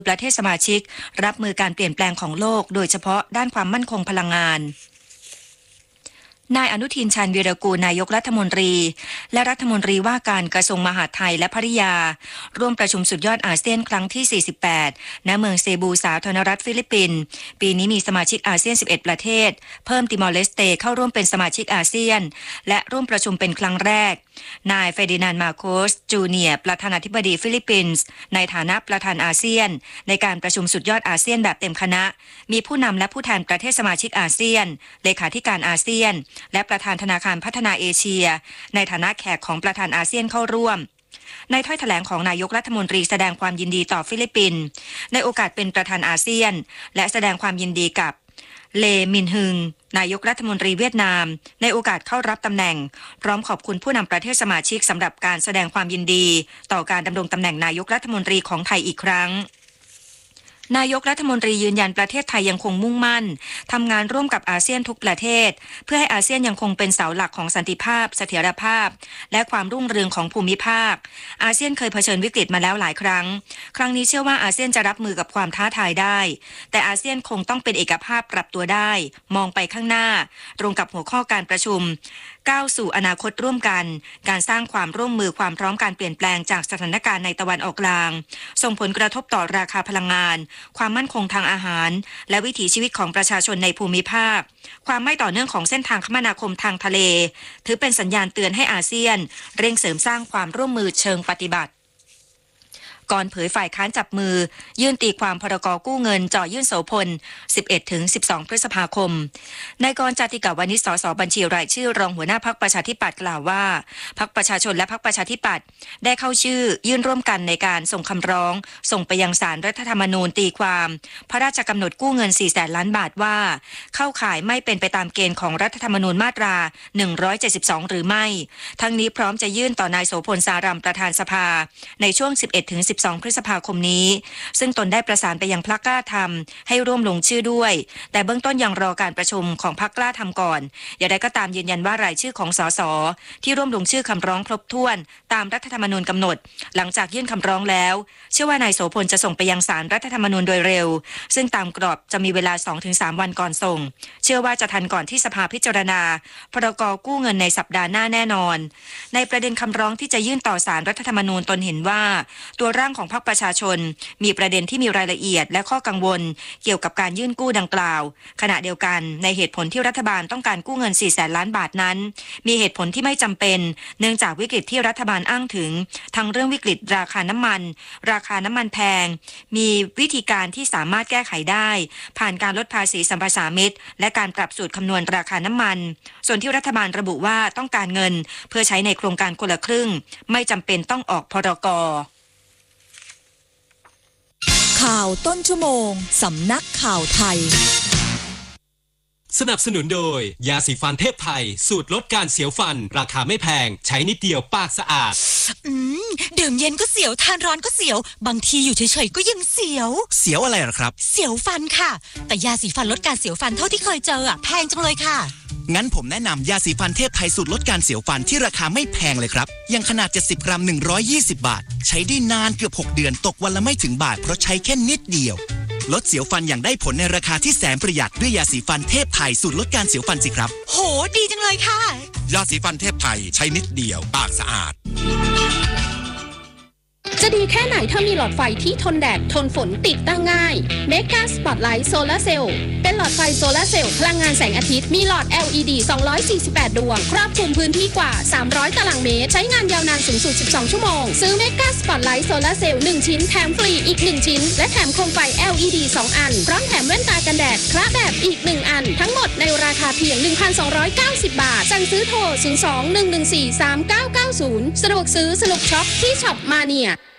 ประเทศสมาชิกรับมือการเปลี่ยนแปลงของโลกโดยเฉพาะด้านความมั่นคงพลังงานนายอนุทิน ชาญวีรกูลนายกรัฐมนตรีและรัฐมนตรีว่าการกระทรวงมหาดไทยและภริยาร่วมประชุมสุดยอดอาเซียนครั้งที่48ณเมืองเซบูสาธารณรัฐฟิลิปปินส์ปีนี้มีสมาชิกอาเซียน11ประเทศเพิ่มติมอร์เลสเตเข้าร่วมเป็นสมาชิกอาเซียนและร่วมประชุมเป็นครั้งแรกนายเฟร์ดินานด์ มาโคส จูเนียร์ประธานาธิบดีฟิลิปปินส์ในฐานะประธานอาเซียนในการประชุมสุดยอดอาเซียนแบบเต็มคณะมีผู้นำและผู้แทนประเทศสมาชิกอาเซียนเลขาธิการอาเซียนและประธานธนาคารพัฒนาเอเชียในฐานะแขกของประธานอาเซียนเข้าร่วมในถ้อยแถลงของนายกรัฐมนตรีแสดงความยินดีต่อฟิลิปปินส์ในโอกาสเป็นประธานอาเซียนและแสดงความยินดีกับเลมินฮึงนายกรัฐมนตรีเวียดนามในโอกาสเข้ารับตำแหน่งพร้อมขอบคุณผู้นำประเทศสมาชิกสำหรับการแสดงความยินดีต่อการดำรงตำแหน่งนายกรัฐมนตรีของไทยอีกครั้งนายกรัฐมนตรียืนยันประเทศไทยยังคงมุ่งมั่นทำงานร่วมกับอาเซียนทุกประเทศเพื่อให้อาเซียนยังคงเป็นเสาหลักของสันติภาพเสถียรภาพและความรุ่งเรืองของภูมิภาคอาเซียนเคยเผชิญวิกฤตมาแล้วหลายครั้งครั้งนี้เชื่อว่าอาเซียนจะรับมือกับความท้าทายได้แต่อาเซียนคงต้องเป็นเอกภาพปรับตัวได้มองไปข้างหน้าตรงกับหัวข้อการประชุมก้าวสู่อนาคตร่วมกันการสร้างความร่วมมือความพร้อมการเปลี่ยนแปลงจากสถานการณ์ในตะวันออกกลางส่งผลกระทบต่อราคาพลังงานความมั่นคงทางอาหารและวิถีชีวิตของประชาชนในภูมิภาคความไม่ต่อเนื่องของเส้นทางคมนาคมทางทะเลถือเป็นสัญญาณเตือนให้อาเซียนเร่งเสริมสร้างความร่วมมือเชิงปฏิบัติก่อนเผยฝ่ายค้านจับมือยื่นตีความพรกกู้เงินจ่อยื่นโสพล 11-12 พฤษภาคมนายกรณ์ จาติกาวานิช สสบัญชีรายชื่อรองหัวหน้าพรรคประชาธิปัตย์กล่าวว่าพรรคประชาชนและพรรคประชาธิปัตย์ได้เข้าชื่อยื่นร่วมกันในการส่งคำร้องส่งไปยังศาลรัฐธรรมนูญตีความพระราชกำหนดกู้เงิน 400,000 ล้านบาทว่าเข้าข่ายไม่เป็นไปตามเกณฑ์ของรัฐธรรมนูญมาตรา 172 หรือไม่ทั้งนี้พร้อมจะยื่นต่อนายโสพล สารัมประธานสภาในช่วง 11-12 พฤษภาคมนี้ซึ่งตนได้ประสานไปยังพรรคกล้าทำให้ร่วมลงชื่อด้วยแต่เบื้องต้นยังรอการประชุมของพรรคกล้าทำก่อนอย่างไรก็ตามยืนยันว่ารายชื่อของสสที่ร่วมลงชื่อคำร้องครบถ้วนตามรัฐธรรมนูญกำหนดหลังจากยื่นคำร้องแล้วเชื่อว่านายโสพลจะส่งไปยังศาลรัฐธรรมนูญโดยเร็วซึ่งตามกรอบจะมีเวลา 2-3 วันก่อนส่งเชื่อว่าจะทันก่อนที่สภาพิจารณาพรกกู้เงินในสัปดาห์หน้าแน่นอนในประเด็นคำร้องที่จะยื่นต่อศาลรัฐธรรมนูญตนเห็นว่าตัวร่างของพรรคประชาชนมีประเด็นที่มีรายละเอียดและข้อกังวลเกี่ยวกับการยื่นกู้ดังกล่าวขณะเดียวกันในเหตุผลที่รัฐบาลต้องการกู้เงิน 400,000 ล้านบาทนั้นมีเหตุผลที่ไม่จำเป็นเนื่องจากวิกฤตที่รัฐบาลอ้างถึงทั้งเรื่องวิกฤตราคาน้ำมันแพงมีวิธีการที่สามารถแก้ไขได้ผ่านการลดภาษีสัมปทานมิตรและการปรับสูตรคำนวณราคาน้ำมันส่วนที่รัฐบาลระบุว่าต้องการเงินเพื่อใช้ในโครงการคนละครึ่งไม่จำเป็นต้องออกพรก. ข่าวต้นชั่วโมงสำนักข่าวไทยสนับสนุนโดยยาสีฟันเทพไทยสูตรลดการเสียวฟันราคาไม่แพงใช้นิดเดียวปากสะอาดดื่มเย็นก็เสียวทานร้อนก็เสียวบางทีอยู่เฉยๆก็ยังเสียวอะไรหรอครับเสียวฟันค่ะแต่ยาสีฟันลดการเสียวฟันเท่าที่เคยเจอแพงจังเลยค่ะงั้นผมแนะนำยาสีฟันเทพไทยสูตรลดการเสียวฟันที่ราคาไม่แพงเลยครับอย่างขนาด70 กรัม120 บาทใช้ได้นานเกือบ6 เดือนตกวันละไม่ถึงบาทเพราะใช้แค่นิดเดียวลดเสียวฟันอย่างได้ผลในราคาที่แสนประหยัดด้วยยาสีฟันเทพไทยสูตรลดการเสียวฟันสิครับโหดีจังเลยค่ะยาสีฟันเทพไทยใช้นิดเดียวปากสะอาดจะดีแค่ไหนถ้ามีหลอดไฟที่ทนแดดทนฝนติดตั้งง่าย Mega Spotlight Solar Cell เป็นหลอดไฟโซลาร์เซลล์พลังงานแสงอาทิตย์มีหลอด LED 248 ดวงครอบคลุมพื้นที่กว่า300 ตารางเมตรใช้งานยาวนานสูงสุด12 ชั่วโมงซื้อ Mega Spotlight Solar Cell 1 ชิ้นแถมฟรีอีก1ชิ้นและแถมโคมไฟ LED 2 อันพร้อมแถมแว่นตากันแดดคละแบบอีก1อันทั้งหมดในราคาเพียง 1,290 บาทสั่งซื้อโทร 02-114-3990 สะดวกซื้อสนุกช็อปที่ช็อปมาเนีย